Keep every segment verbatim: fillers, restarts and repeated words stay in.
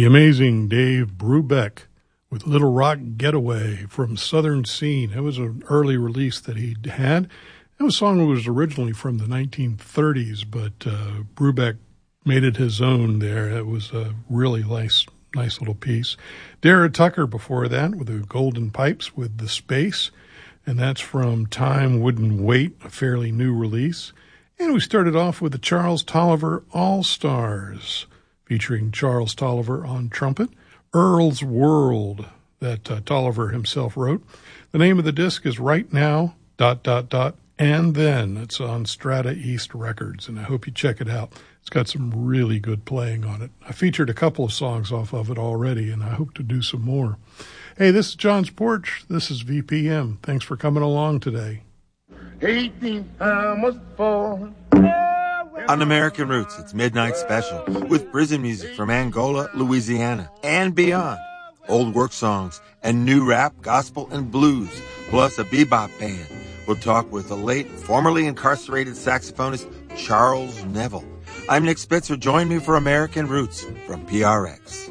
amazing Dave Brubeck with Little Rock Getaway from Southern Scene. It was an early release that he had. It was a song that was originally from the nineteen thirties, but uh, Brubeck made it his own there. It was a really nice, nice little piece. Dara Tucker before that with the Golden Pipes with The Space, and that's from Time Wouldn't Wait, a fairly new release. And we started off with the Charles Tolliver All-Stars, featuring Charles Tolliver on trumpet, Earl's World, that uh, Tolliver himself wrote. The name of the disc is Right Now, dot, dot, dot, and Then. It's on Strata East Records, and I hope you check it out. It's got some really good playing on it. I featured a couple of songs off of it already, and I hope to do some more. Hey, this is John's Porch. This is V P M. Thanks for coming along today. eighteen was fall. On American Roots, it's Midnight Special with prison music from Angola, Louisiana, and beyond. Old work songs and new rap, gospel, and blues, plus a bebop band. We'll talk with the late, formerly incarcerated saxophonist Charles Neville. I'm Nick Spitzer. Join me for American Roots from P R X.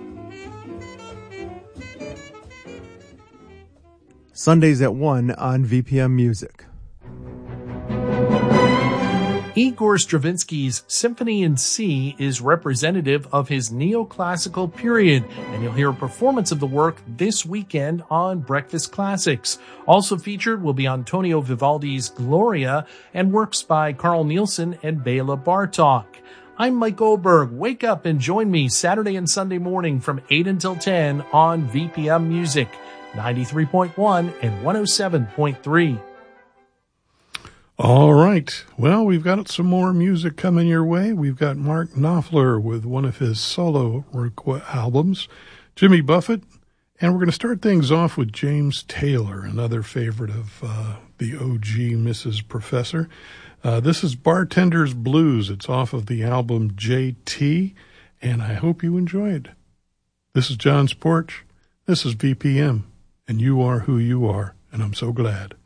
Sundays at one on V P M Music. Igor Stravinsky's Symphony in C is representative of his neoclassical period, and you'll hear a performance of the work this weekend on Breakfast Classics. Also featured will be Antonio Vivaldi's Gloria and works by Carl Nielsen and Bela Bartok. I'm Mike Goldberg. Wake up and join me Saturday and Sunday morning from eight until ten on V P M Music, ninety-three point one and one oh seven point three. All right. Well, we've got some more music coming your way. We've got Mark Knopfler with one of his solo requ- albums, Jimmy Buffett, and we're going to start things off with James Taylor, another favorite of uh, the O G Missus Professor. Uh, this is Bartender's Blues. It's off of the album J T, and I hope you enjoyed. This is John's Porch. This is V P M, and you are who you are, and I'm so glad.